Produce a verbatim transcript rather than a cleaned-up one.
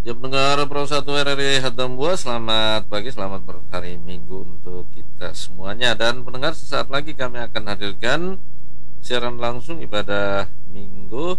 Ya pendengar Pro satu R R I Hatambua, selamat pagi, selamat berhari Minggu untuk kita semuanya. Dan pendengar, sesaat lagi kami akan hadirkan siaran langsung ibadah Minggu